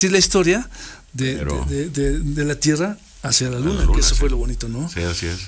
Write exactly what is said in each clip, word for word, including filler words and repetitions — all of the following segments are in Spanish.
la historia de, Pero, de, de, de, de la Tierra hacia la Luna, la luna, que eso sí. fue lo bonito, ¿no? Sí, así es.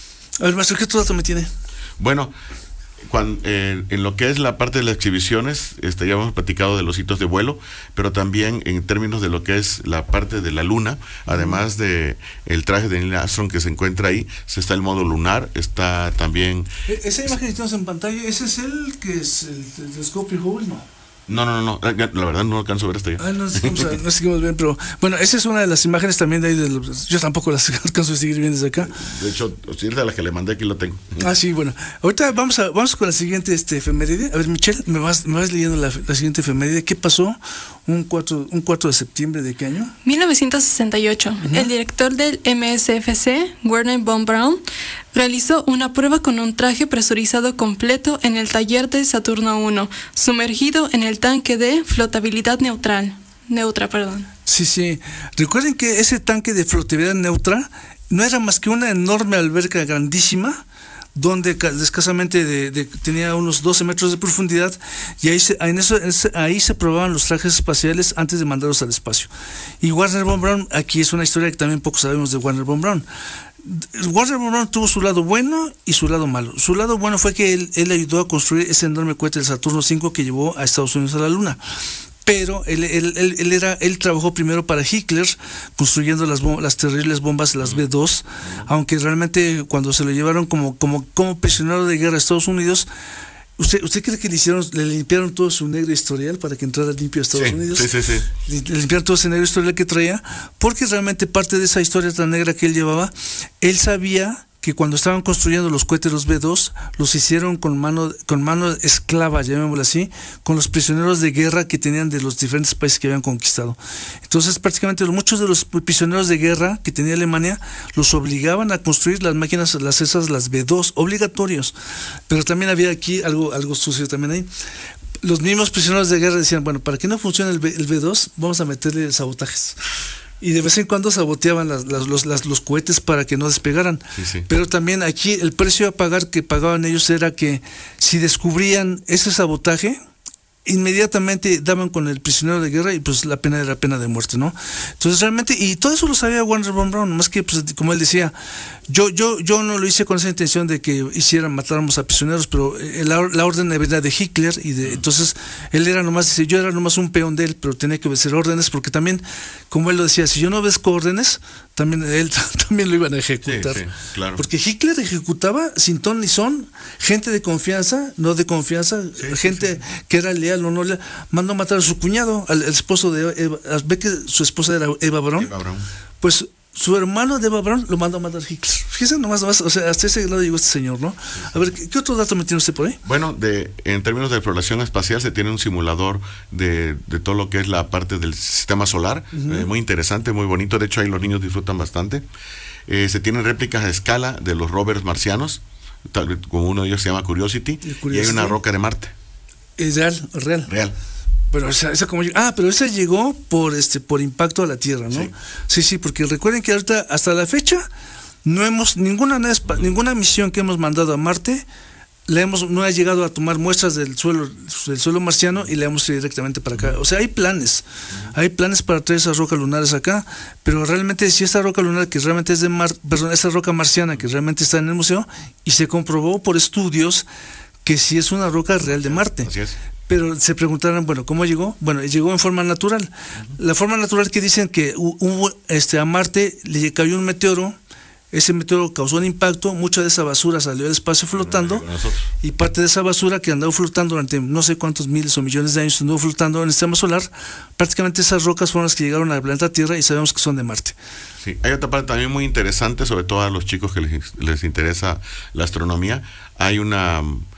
A ver, maestro, ¿qué otro dato me tiene? Bueno, cuando, eh, en lo que es la parte de las exhibiciones, este, ya hemos platicado de los hitos de vuelo, pero también en términos de lo que es la parte de la Luna, además de el traje de Neil Armstrong que se encuentra ahí, se está el modo lunar, está también... Esa imagen que tenemos en pantalla, ese es el que es el telescopio Hubble, ¿no? No, no, no, la, la verdad no alcanzo a ver hasta allá. Ah, no, a, no seguimos bien, pero bueno, esa es una de las imágenes también de ahí. De los, yo tampoco las alcanzo a seguir bien desde acá. De hecho, si es de la que le mandé, aquí lo tengo. Ah, sí, bueno. Ahorita vamos a vamos con la siguiente este, efeméride. A ver, Michelle, me vas, me vas leyendo la, la siguiente efeméride. ¿Qué pasó un cuatro, un cuatro de septiembre de qué año? mil novecientos sesenta y ocho. Uh-huh. El director del M S F C, Wernher von Braun, realizó una prueba con un traje presurizado completo en el taller de Saturno uno, sumergido en el tanque de flotabilidad neutral. Neutra, perdón. Sí, sí. Recuerden que ese tanque de flotabilidad neutra no era más que una enorme alberca grandísima, donde escasamente de, de, tenía unos doce metros de profundidad, y ahí se, en eso, ahí se probaban los trajes espaciales antes de mandarlos al espacio. Y Wernher von Braun, aquí es una historia que también poco sabemos de Wernher von Braun. Wernher von Braun tuvo su lado bueno y su lado malo. Su lado bueno fue que él, él ayudó a construir ese enorme cohete del Saturno cinco que llevó a Estados Unidos a la Luna. Pero él, él, él, él, era, él trabajó primero para Hitler, construyendo las, las terribles bombas, las B dos, aunque realmente cuando se lo llevaron como, como, como prisionero de guerra a Estados Unidos, ¿Usted, ¿Usted cree que le hicieron, le limpiaron todo su negro historial para que entrara limpio a Estados sí, Unidos? Sí, sí, sí. Le limpiaron todo ese negro historial que traía, porque realmente parte de esa historia tan negra que él llevaba, él sabía que cuando estaban construyendo los cohetes los B dos, los hicieron con mano, con mano esclava, llamémoslo así, con los prisioneros de guerra que tenían de los diferentes países que habían conquistado. Entonces, prácticamente muchos de los prisioneros de guerra que tenía Alemania los obligaban a construir las máquinas, las esas, las B dos, obligatorios. Pero también había aquí algo, algo sucio también ahí. Los mismos prisioneros de guerra decían, bueno, para que no funcione el, B, el B dos, vamos a meterle sabotajes. Y de vez en cuando saboteaban las, las, los, las, los cohetes para que no despegaran. Sí, sí. Pero también aquí el precio a pagar que pagaban ellos era que si descubrían ese sabotaje, inmediatamente daban con el prisionero de guerra y pues la pena era pena de muerte, ¿no? Entonces realmente, y todo eso lo sabía Wernher von Braun, más que pues, como él decía, yo yo yo no lo hice con esa intención de que hicieran, matáramos a prisioneros, pero la, la orden era de Hitler y de, entonces él era nomás, dice, yo era nomás un peón de él, pero tenía que obedecer órdenes, porque también, como él lo decía, si yo no obedezco órdenes, también él también lo iban a ejecutar. Sí, sí, claro. Porque Hitler ejecutaba sin ton ni son, gente de confianza, no de confianza, sí, gente sí, sí. que era leal o no leal, mandó a matar a su cuñado, al, al esposo de Eva, ve que su esposa era Eva Braun, Eva Braun. Pues su hermano de Eva Braun lo mandó a matar a Hitler. Fíjense nomás, nomás, o sea, hasta ese grado llegó este señor, ¿no? A ver, ¿qué, qué otro dato me tiene usted por ahí? Bueno, de, en términos de exploración espacial se tiene un simulador de, de todo lo que es la parte del sistema solar, uh-huh. eh, muy interesante, muy bonito, de hecho ahí los niños disfrutan bastante. Eh, se tienen réplicas a escala de los rovers marcianos, tal, como uno de ellos se llama Curiosity, Curiosity, y hay una roca de Marte. Es real, real. Real. Pero esa, esa como ah, pero esa llegó por este por impacto a la Tierra, ¿no? Sí, sí, sí, porque recuerden que ahorita hasta la fecha no hemos ninguna ninguna misión que hemos mandado a Marte la hemos no ha llegado a tomar muestras del suelo del suelo marciano y la hemos ido directamente para acá. O sea, hay planes. Uh-huh. Hay planes para traer esas rocas lunares acá, pero realmente si esta roca lunar que realmente es de Mar, perdón, esa roca marciana que realmente está en el museo y se comprobó por estudios que sí es una roca real de Marte. Así es. Pero se preguntaron, bueno, ¿cómo llegó? Bueno, llegó en forma natural. Uh-huh. La forma natural que dicen que hubo, este, a Marte le cayó un meteoro, ese meteoro causó un impacto, mucha de esa basura salió al espacio flotando, no, y parte de esa basura que andaba flotando durante no sé cuántos miles o millones de años anduvo flotando en el sistema solar, prácticamente esas rocas fueron las que llegaron al planeta Tierra y sabemos que son de Marte. Sí, hay otra parte también muy interesante, sobre todo a los chicos que les, les interesa la astronomía. Hay una...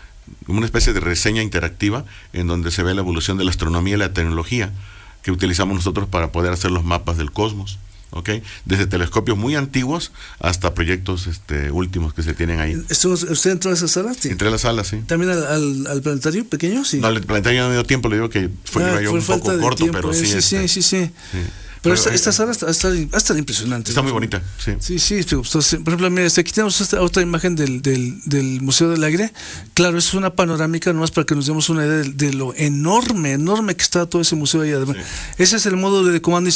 una especie de reseña interactiva en donde se ve la evolución de la astronomía y la tecnología que utilizamos nosotros para poder hacer los mapas del cosmos, ¿ok? Desde telescopios muy antiguos hasta proyectos este, últimos que se tienen ahí. ¿Usted entró a esa sala? Sí. Entré a la sala, sí. ¿También al, al, al planetario pequeño? Sí. No, al planetario no me dio tiempo, le digo que fue, ah, yo un poco corto, tiempo, pero eh, sí. Sí, este, sí, sí, sí. sí. Pero esta, esta sala está, está, está impresionante. Está muy bonita, sí. Sí, sí, entonces, por ejemplo, mira, aquí tenemos esta otra imagen del, del, del Museo del Aire. Claro, es una panorámica, nomás para que nos demos una idea de, de lo enorme, enorme que está todo ese museo ahí además. Sí. Ese es el modo de comando